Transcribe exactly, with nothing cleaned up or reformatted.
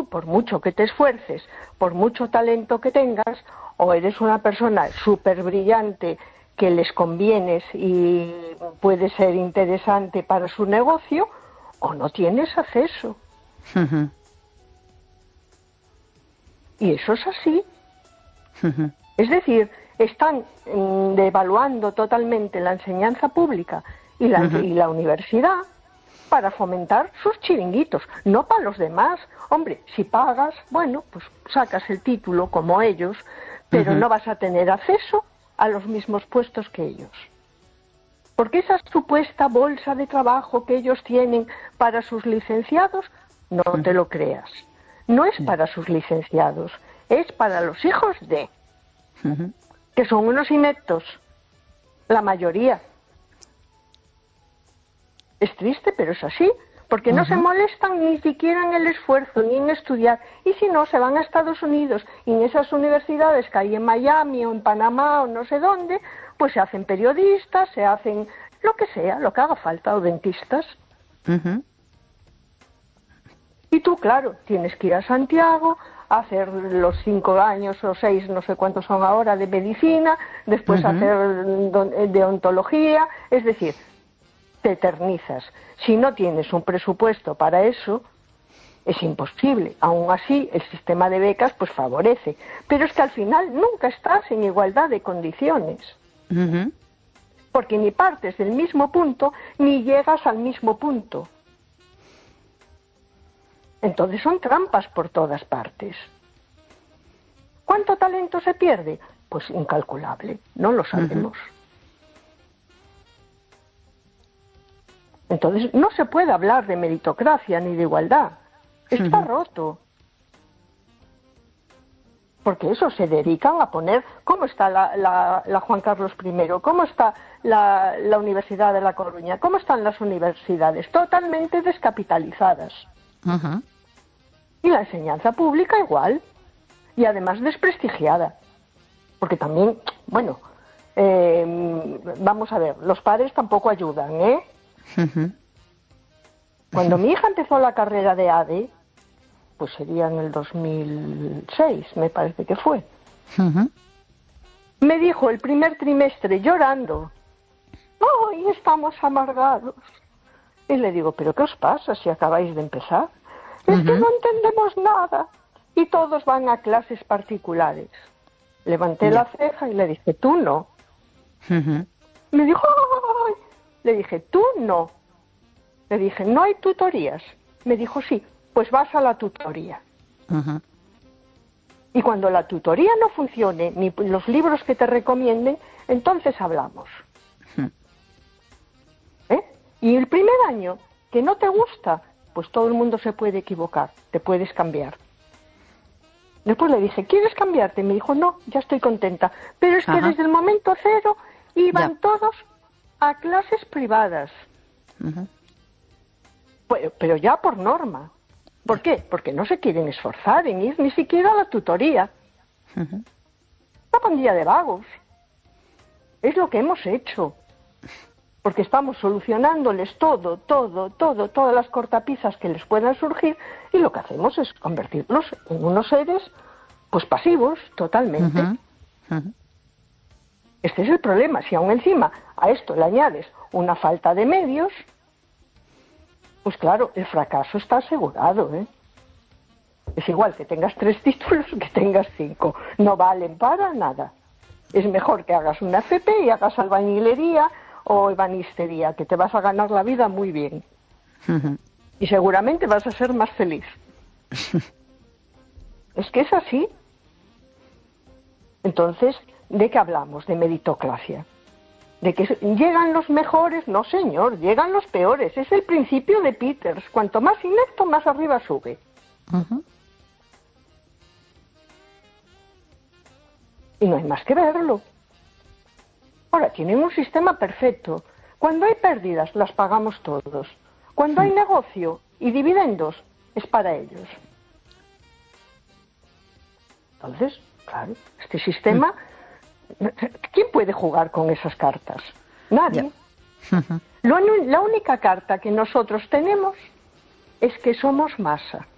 por mucho que te esfuerces, por mucho talento que tengas, o eres una persona súper brillante que les convienes y puede ser interesante para su negocio, o no tienes acceso. Uh-huh. Y eso es así. Uh-huh. Es decir, están mm, devaluando totalmente la enseñanza pública y la, Uh-huh. y la universidad para fomentar sus chiringuitos, no para los demás. Hombre, si pagas, bueno, pues sacas el título como ellos, pero Uh-huh. no vas a tener acceso a los mismos puestos que ellos. Porque esa supuesta bolsa de trabajo que ellos tienen para sus licenciados, no Uh-huh. te lo creas. No es para sus licenciados, es para los hijos de, Uh-huh. que son unos ineptos, la mayoría. Es triste, pero es así, porque no Uh-huh. se molestan ni siquiera en el esfuerzo, ni en estudiar, y si no, se van a Estados Unidos, y en esas universidades que hay en Miami, o en Panamá, o no sé dónde, pues se hacen periodistas, se hacen lo que sea, lo que haga falta, o dentistas. Uh-huh. Y tú, claro, tienes que ir a Santiago, a hacer los cinco años o seis, no sé cuántos son ahora, de medicina, después Uh-huh. hacer de ontología, es decir, te eternizas. Si no tienes un presupuesto para eso, es imposible. Aún así, el sistema de becas pues favorece. Pero es que al final nunca estás en igualdad de condiciones. Uh-huh. Porque ni partes del mismo punto, ni llegas al mismo punto. Entonces son trampas por todas partes. ¿Cuánto talento se pierde? Pues incalculable, no lo sabemos. Uh-huh. Entonces no se puede hablar de meritocracia ni de igualdad. Está uh-huh. roto. Porque eso se dedican a poner, ¿cómo está la, la, la Juan Carlos primero? ¿Cómo está la, la Universidad de La Coruña? ¿Cómo están las universidades? Totalmente descapitalizadas. Uh-huh. Y la enseñanza pública igual. Y además desprestigiada. Porque también, bueno, eh, vamos a ver, los padres tampoco ayudan, ¿eh? Uh-huh. Cuando mi hija empezó la carrera de A D E, pues sería en el dos mil seis, me parece que fue. Uh-huh. Me dijo el primer trimestre llorando, ¡ay, estamos amargados! Y le digo, ¿pero qué os pasa si acabáis de empezar? Uh-huh. Es que no entendemos nada y todos van a clases particulares. Levanté yeah. la ceja y le dije, tú no. Uh-huh. Me dijo, ¡ay! Le dije, tú no. Le dije, ¿no hay tutorías? Me dijo, sí, pues vas a la tutoría. Uh-huh. Y cuando la tutoría no funcione, ni los libros que te recomienden, entonces hablamos. Uh-huh. ¿Eh? Y el primer año, que no te gusta, pues todo el mundo se puede equivocar, te puedes cambiar. Después le dije, ¿quieres cambiarte? Me dijo, no, ya estoy contenta. Pero es que uh-huh. desde el momento cero iban yeah. todos a clases privadas. Uh-huh. Pues, pero ya por norma. ¿Por qué? Porque no se quieren esforzar en ir ni siquiera a la tutoría. Uh-huh. Una pandilla de vagos. Es lo que hemos hecho. Porque estamos solucionándoles todo, todo, todo, todas las cortapisas que les puedan surgir, y lo que hacemos es convertirlos en unos seres, pues pasivos, totalmente. Uh-huh. Uh-huh. Este es el problema. Si aún encima a esto le añades una falta de medios, pues claro, el fracaso está asegurado, ¿eh? Es igual que tengas tres títulos que tengas cinco. No valen para nada. Es mejor que hagas una F P y hagas albañilería o ebanistería, que te vas a ganar la vida muy bien. Uh-huh. Y seguramente vas a ser más feliz. Es que es así. Entonces, ¿de qué hablamos? De meritocracia. ¿De que llegan los mejores? No, señor, llegan los peores. Es el principio de Peters. Cuanto más inepto, más arriba sube. Uh-huh. Y no hay más que verlo. Ahora, tienen un sistema perfecto. Cuando hay pérdidas, las pagamos todos. Cuando hay negocio y dividendos, es para ellos. Entonces, claro, este sistema... ¿Quién puede jugar con esas cartas? Nadie. Uh-huh. Lo, la única carta que nosotros tenemos es que somos masa.